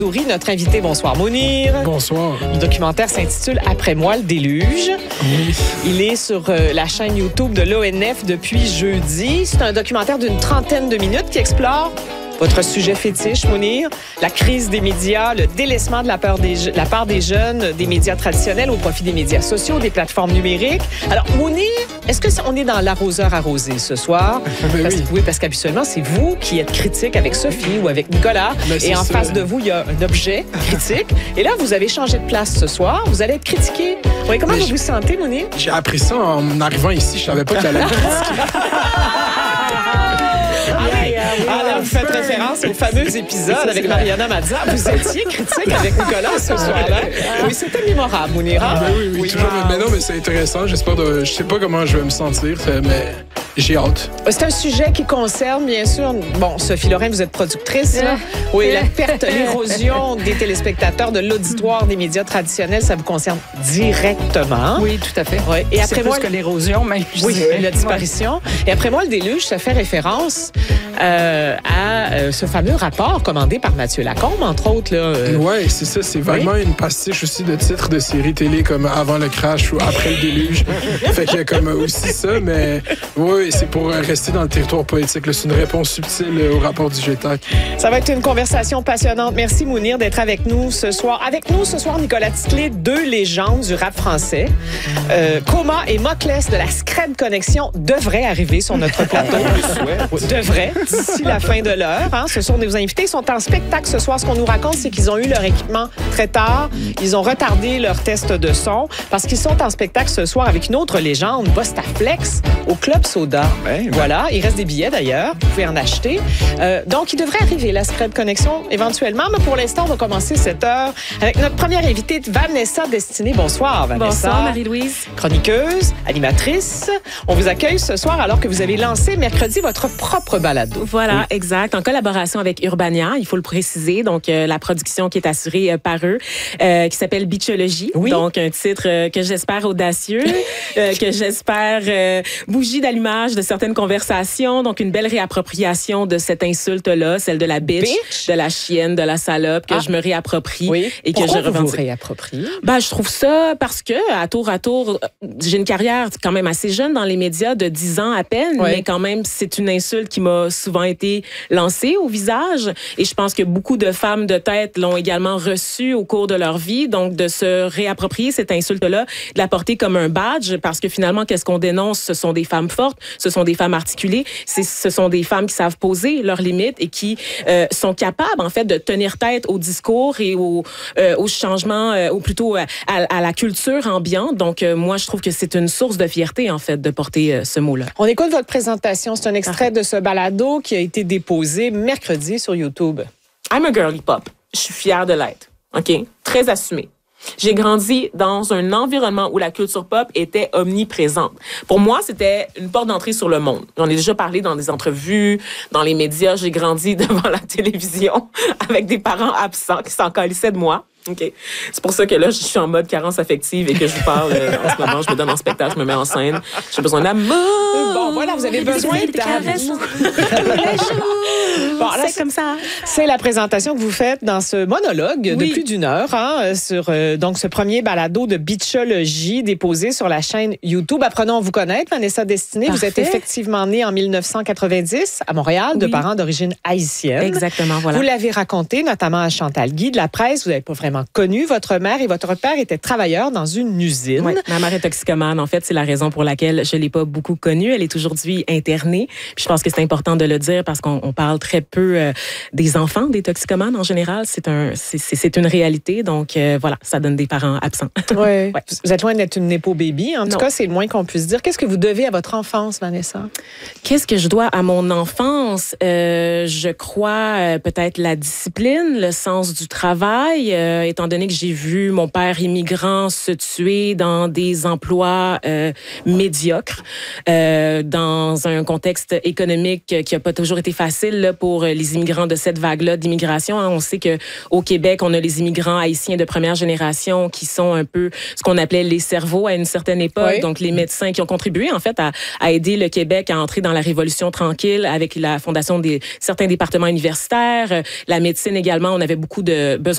Notre invité, bonsoir Mounir. Bonsoir. Le documentaire s'intitule « Après moi, le déluge ». Oui. Il est sur la chaîne YouTube de l'ONF depuis jeudi. C'est un documentaire d'une 30aine de minutes qui explore votre sujet fétiche, Mounir, la crise des médias, le délaissement de la part des jeunes, des médias traditionnels au profit des médias sociaux, des plateformes numériques. Alors, Mounir, est-ce qu'on est dans l'arroseur arrosé ce soir? Oui, parce qu'habituellement, c'est vous qui êtes critique avec Sophie ou avec Nicolas. Et en face de vous, il y a un objet critique. Et là, vous avez changé de place ce soir. Vous allez être critiqué. Oui, comment vous vous sentez, Mounir? J'ai appris ça en arrivant ici. Je savais pas qu'il allait être critiqué. Alors, vous faites référence au fameux épisode avec Mariana Mazza. Vous étiez critique avec Nicolas ce soir-là. Oui, c'était mémorable, Mounir. Oui, toujours. Mais non, mais c'est intéressant. Je sais pas comment je vais me sentir, mais j'ai hâte. C'est un sujet qui concerne, bien sûr, bon, Sophie Lorrain, vous êtes productrice, là. Oui, la perte, l'érosion des téléspectateurs, de l'auditoire des médias traditionnels, ça vous concerne directement. Oui, tout à fait. Oui. Et après c'est moi, plus que l'érosion, même. Oui, la disparition. Ouais. Et après moi, le déluge, ça fait référence à ce fameux rapport commandé par Mathieu Lacombe, entre autres. Oui, c'est ça. C'est vraiment une pastiche aussi de titres de séries télé comme Avant le crash ou Après le déluge. Fait qu'il y a comme aussi ça, mais oui, c'est pour rester dans le territoire poétique. C'est une réponse subtile au rapport du GETAC. Ça va être une conversation passionnante. Merci, Mounir, d'être avec nous ce soir. Avec nous ce soir, Nicolas Titley, deux légendes du rap français. Coma et Moclès de la Scred Connexion devraient arriver sur notre plateau. Devraient, d'ici la fin de l'heure. Hein. Ce sont nos invités. Ils sont en spectacle ce soir. Ce qu'on nous raconte, c'est qu'ils ont eu leur équipement très tard. Ils ont retardé leur test de son parce qu'ils sont en spectacle ce soir avec une autre légende, Bostaflex, au Club Soda. Voilà, il reste des billets d'ailleurs. Vous pouvez en acheter. Donc, il devrait arriver, la Scred Connexion, éventuellement. Mais pour l'instant, on va commencer cette heure avec notre première invitée, Vanessa Destinée. Bonsoir, Vanessa. Bonsoir, Marie-Louise. Chroniqueuse, animatrice. On vous accueille ce soir alors que vous avez lancé mercredi votre propre balado. Voilà, exact. En collaboration avec Urbania, il faut le préciser. Donc, la production qui est assurée par eux, qui s'appelle Bitchologie. Oui. Donc, un titre que j'espère audacieux, que j'espère bougie d'allumage de certaines conversations. Donc, une belle réappropriation de cette insulte-là, celle de la bitch, de la chienne, de la salope, que je me réapproprie et que je revendique. Pourquoi vous réappropriez? Je trouve ça parce que, à tour, j'ai une carrière quand même assez jeune dans les médias, de 10 ans à peine, mais quand même, c'est une insulte qui m'a souvent été lancée au visage. Et je pense que beaucoup de femmes de tête l'ont également reçue au cours de leur vie. Donc, de se réapproprier cette insulte-là, de la porter comme un badge, parce que finalement, qu'est-ce qu'on dénonce? Ce sont des femmes fortes, ce sont des femmes articulées, ce sont des femmes qui savent poser leurs limites et qui sont capables, en fait, de tenir tête au discours et au changement, ou plutôt à la culture ambiante. Donc, moi, je trouve que c'est une source de fierté, en fait, de porter ce mot-là. On écoute votre présentation. C'est un extrait de ce balado qui a été déposé mercredi sur YouTube. I'm a girly pop. Je suis fière de l'être. OK? Très assumée. J'ai grandi dans un environnement où la culture pop était omniprésente. Pour moi, c'était une porte d'entrée sur le monde. J'en ai déjà parlé dans des entrevues, dans les médias. J'ai grandi devant la télévision avec des parents absents qui s'en calissaient de moi. OK. C'est pour ça que là, je suis en mode carence affective et que je vous parle en ce moment. Je me donne en spectacle, je me mets en scène. J'ai besoin d'amour. Bon, voilà, vous avez besoin d'amour. Bon, là, c'est comme ça. C'est la présentation que vous faites dans ce monologue de plus d'une heure, hein, sur donc ce premier balado de Bitchologie déposé sur la chaîne YouTube. Apprenons à vous connaître, Vanessa Destinée. Parfait. Vous êtes effectivement née en 1990 à Montréal, de parents d'origine haïtienne. Exactement, voilà. Vous l'avez raconté, notamment à Chantal Guy de la presse. Vous n'avez pas vraiment connu votre mère et votre père était travailleur dans une usine. Oui, ma mère est toxicomane. En fait, c'est la raison pour laquelle je ne l'ai pas beaucoup connue. Elle est aujourd'hui internée. Puis je pense que c'est important de le dire parce qu'on parle très peu des enfants, des toxicomanes en général. C'est une réalité. Donc, voilà, ça donne des parents absents. Ouais. Vous êtes loin d'être une népo baby. En tout cas, c'est le moins qu'on puisse dire. Qu'est-ce que vous devez à votre enfance, Vanessa? Qu'est-ce que je dois à mon enfance? Je crois peut-être la discipline, le sens du travail, étant donné que j'ai vu mon père immigrant se tuer dans des emplois médiocres, dans un contexte économique qui n'a pas toujours été facile là, pour les immigrants de cette vague-là d'immigration. On sait qu'au Québec, on a les immigrants haïtiens de première génération qui sont un peu ce qu'on appelait les cerveaux à une certaine époque. Oui. Donc, les médecins qui ont contribué, en fait, à aider le Québec à entrer dans la Révolution tranquille avec la fondation de certains départements universitaires. La médecine également, on avait beaucoup de besoins